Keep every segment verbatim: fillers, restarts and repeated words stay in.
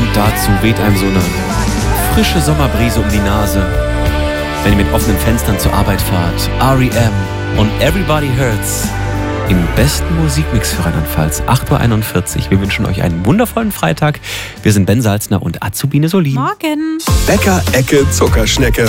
Und dazu weht einem so eine frische Sommerbrise um die Nase, wenn ihr mit offenen Fenstern zur Arbeit fahrt. R E M und Everybody Hurts im besten Musikmix für Rheinland-Pfalz. acht Uhr einundvierzig. Wir wünschen euch einen wundervollen Freitag. Wir sind Ben Salzner und Azubine Solin. Morgen. Bäcker Ecke Zuckerschnecke.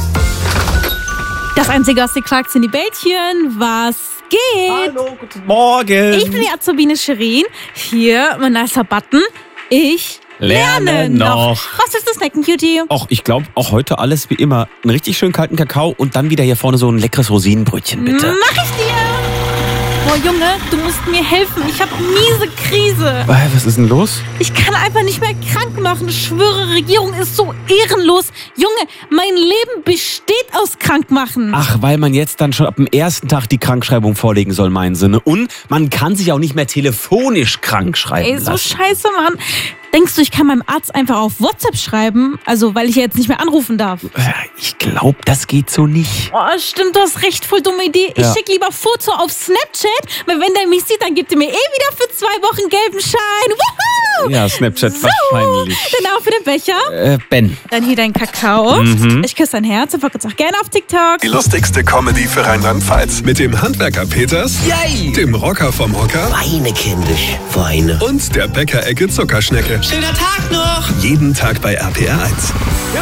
Das Einzige, was ihr klagt, sind die Bällchen. Was geht? Hallo, guten Morgen. Ich bin die Azubine Shirin. Hier, mein nicer Button. Ich lerne, Lerne noch. noch. Was ist das Snacken, Cutie? Och, ich glaube, auch heute alles wie immer. Einen richtig schön kalten Kakao und dann wieder hier vorne so ein leckeres Rosinenbrötchen, bitte. Mach ich dir. Boah, Junge, du musst mir helfen. Ich habe miese Krise. Äh, Was ist denn los? Ich kann einfach nicht mehr krank machen. Ich schwöre, Regierung ist so ehrenlos. Junge, mein Leben besteht aus Krankmachen. Ach, weil man jetzt dann schon ab dem ersten Tag die Krankschreibung vorlegen soll, mein Sinne. Und man kann sich auch nicht mehr telefonisch krank schreiben Ey, so lassen. scheiße, Mann. Denkst du, ich kann meinem Arzt einfach auf WhatsApp schreiben? Also, weil ich ja jetzt nicht mehr anrufen darf. Äh, Ich glaube, das geht so nicht. Oh, stimmt, du hast recht, voll dumme Idee. Ich Ja. schicke lieber Foto auf Snapchat, weil wenn der mich sieht, dann gibt er mir eh wieder für zwei Wochen gelben Schein. Woohoo! Ja, Snapchat so, wahrscheinlich. Dann auch für den Becher. Äh, Ben. Dann hier dein Kakao. Mhm. Ich küsse dein Herz und folge uns auch gerne auf TikTok. Die lustigste Comedy für Rheinland-Pfalz. Mit dem Handwerker Peters, Yay! dem Rocker vom Hocker Weine, kindisch, Weine. und der Bäcker Ecke Zuckerschnecke. Schöner Tag noch! Jeden Tag bei R P R eins.